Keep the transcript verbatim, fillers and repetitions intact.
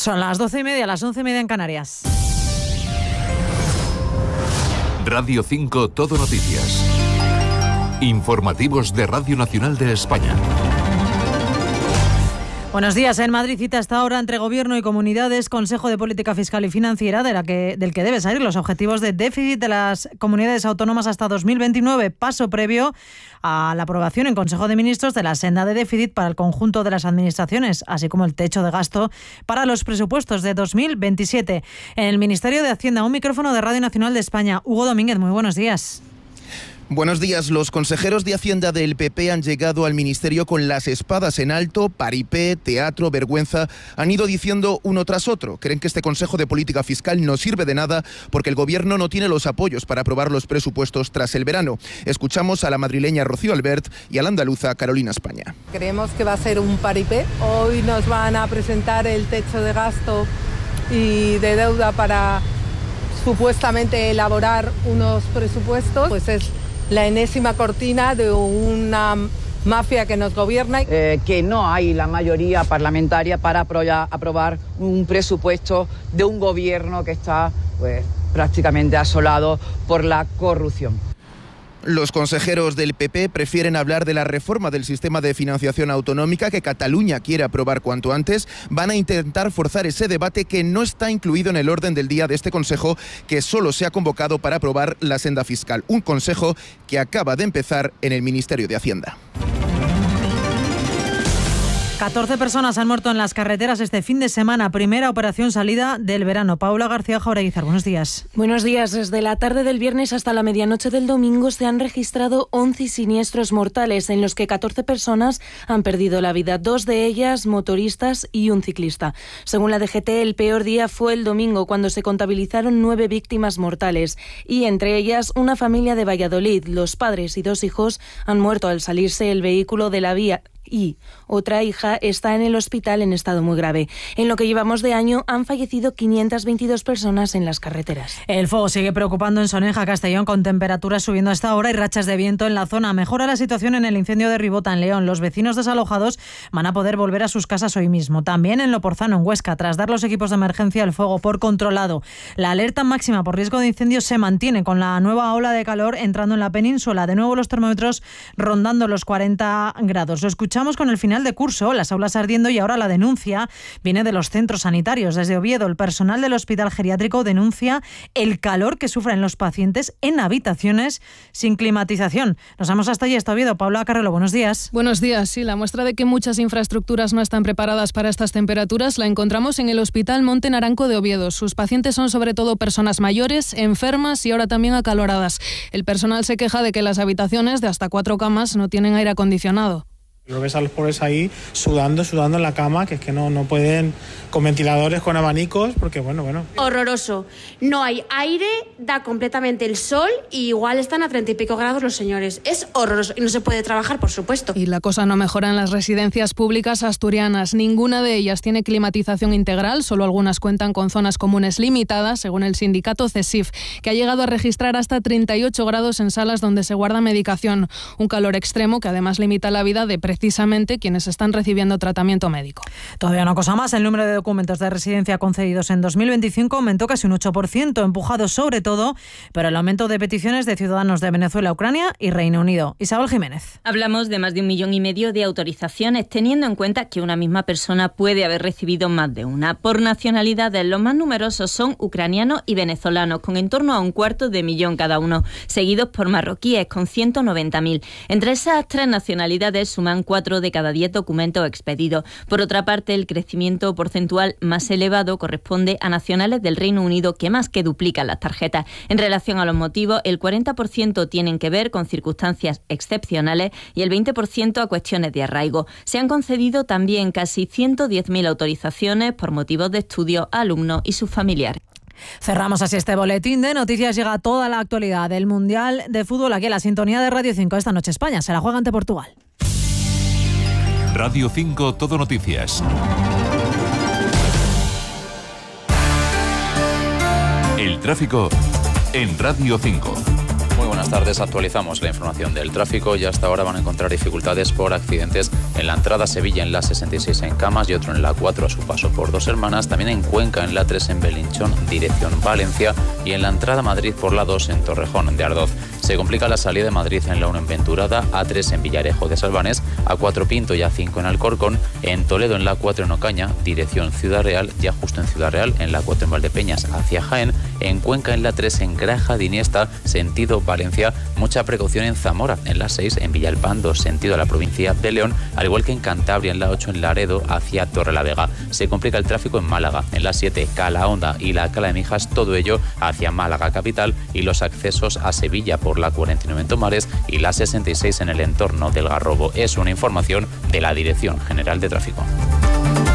Son las doce y media, las once y media en Canarias. Radio cinco Todo Noticias. Informativos de Radio Nacional de España. Buenos días. En Madrid cita hasta ahora entre Gobierno y comunidades Consejo de Política Fiscal y Financiera de la que, del que debe salir los objetivos de déficit de las comunidades autónomas hasta dos mil veintinueve, paso previo a la aprobación en Consejo de Ministros de la senda de déficit para el conjunto de las administraciones, así como el techo de gasto para los presupuestos de dos mil veintisiete. En el Ministerio de Hacienda, un micrófono de Radio Nacional de España. Hugo Domínguez, muy buenos días. Buenos días. Los consejeros de Hacienda del P P han llegado al Ministerio con las espadas en alto. Paripé, teatro, vergüenza. Han ido diciendo uno tras otro. Creen que este Consejo de Política Fiscal no sirve de nada porque el Gobierno no tiene los apoyos para aprobar los presupuestos tras el verano. Escuchamos a la madrileña Rocío Albert y a la andaluza Carolina España. Creemos que va a ser un paripé. Hoy nos van a presentar el techo de gasto y de deuda para supuestamente elaborar unos presupuestos. Pues es la enésima cortina de una mafia que nos gobierna. Eh, que no hay la mayoría parlamentaria para aprobar un presupuesto de un gobierno que está pues, prácticamente asolado por la corrupción. Los consejeros del P P prefieren hablar de la reforma del sistema de financiación autonómica que Cataluña quiere aprobar cuanto antes. Van a intentar forzar ese debate que no está incluido en el orden del día de este Consejo, que solo se ha convocado para aprobar la senda fiscal. Un Consejo que acaba de empezar en el Ministerio de Hacienda. catorce personas han muerto en las carreteras este fin de semana, primera operación salida del verano. Paula García Jaureguizar, buenos días. Buenos días. Desde la tarde del viernes hasta la medianoche del domingo se han registrado once siniestros mortales en los que catorce personas han perdido la vida, dos de ellas motoristas y un ciclista. Según la D G T, el peor día fue el domingo, cuando se contabilizaron nueve víctimas mortales y entre ellas una familia de Valladolid. Los padres y dos hijos han muerto al salirse el vehículo de la vía y otra hija está en el hospital en estado muy grave. En lo que llevamos de año han fallecido quinientas veintidós personas en las carreteras. El fuego sigue preocupando en Soneja, Castellón, con temperaturas subiendo hasta ahora y rachas de viento en la zona. Mejora la situación en el incendio de Ribota, en León. Los vecinos desalojados van a poder volver a sus casas hoy mismo. También en Loporzano, en Huesca, tras dar los equipos de emergencia el fuego por controlado. La alerta máxima por riesgo de incendios se mantiene con la nueva ola de calor entrando en la península. De nuevo los termómetros rondando los cuarenta grados. Lo escuchamos con el final de curso, las aulas ardiendo, y ahora la denuncia viene de los centros sanitarios. Desde Oviedo, el personal del hospital geriátrico denuncia el calor que sufren los pacientes en habitaciones sin climatización. Nos vamos hasta allí, hasta Oviedo. Paula Carrelo, buenos días. Buenos días. Sí, la muestra de que muchas infraestructuras no están preparadas para estas temperaturas la encontramos en el Hospital Monte Naranco de Oviedo. Sus pacientes son sobre todo personas mayores, enfermas y ahora también acaloradas. El personal se queja de que las habitaciones de hasta cuatro camas no tienen aire acondicionado. Lo ves a los pobres ahí sudando, sudando en la cama, que es que no, no pueden con ventiladores, con abanicos, porque bueno, bueno. Horroroso. No hay aire, da completamente el sol y igual están a treinta y pico grados los señores. Es horroroso y no se puede trabajar, por supuesto. Y la cosa no mejora en las residencias públicas asturianas. Ninguna de ellas tiene climatización integral, solo algunas cuentan con zonas comunes limitadas, según el sindicato CESIF, que ha llegado a registrar hasta treinta y ocho grados en salas donde se guarda medicación. Un calor extremo que además limita la vida de precisamente quienes están recibiendo tratamiento médico. Todavía una cosa más, el número de documentos de residencia concedidos en dos mil veinticinco aumentó casi un ocho por ciento, empujado sobre todo por el aumento de peticiones de ciudadanos de Venezuela, Ucrania y Reino Unido. Isabel Jiménez. Hablamos de más de un millón y medio de autorizaciones, teniendo en cuenta que una misma persona puede haber recibido más de una. Por nacionalidades, los más numerosos son ucranianos y venezolanos, con en torno a un cuarto de millón cada uno, seguidos por marroquíes, con ciento noventa mil. Entre esas tres nacionalidades suman cuatro de cada diez documentos expedidos. Por otra parte, el crecimiento porcentual más elevado corresponde a nacionales del Reino Unido, que más que duplican las tarjetas. En relación a los motivos, el cuarenta por ciento tienen que ver con circunstancias excepcionales y el veinte por ciento a cuestiones de arraigo. Se han concedido también casi ciento diez mil autorizaciones por motivos de estudio a alumnos y sus familiares. Cerramos así este boletín de noticias. Llega toda la actualidad del Mundial de Fútbol aquí en la sintonía de Radio cinco. Esta noche España se la juega ante Portugal. Radio cinco Todo Noticias. El tráfico en Radio cinco. Muy buenas tardes, actualizamos la información del tráfico y hasta ahora van a encontrar dificultades por accidentes En la entrada a Sevilla en la sesenta y seis en Camas y otro en la cuatro a su paso por Dos Hermanas. También en Cuenca en la tres en Belinchón, dirección Valencia. Y en la entrada a Madrid por la dos en Torrejón de Ardoz. Se complica la salida de Madrid en la uno en Venturada, A tres en Villarejo de Salvanés, A cuatro Pinto y A cinco en Alcorcón. En Toledo en la cuatro en Ocaña, dirección Ciudad Real, ya justo en Ciudad Real, en la cuatro en Valdepeñas hacia Jaén. En Cuenca en la tres en Graja de Iniesta, sentido Valencia. Mucha precaución en Zamora, en la seis en Villalpando, sentido a la provincia de León, al igual que en Cantabria en la ocho en Laredo hacia Torrelavega. Se complica el tráfico en Málaga, en la siete Calahonda y la Cala de Mijas, todo ello hacia Málaga capital, y los accesos a Sevilla por la cuarenta y nueve en Tomares y la sesenta y seis en el entorno del Garrobo. Es una información de la Dirección General de Tráfico.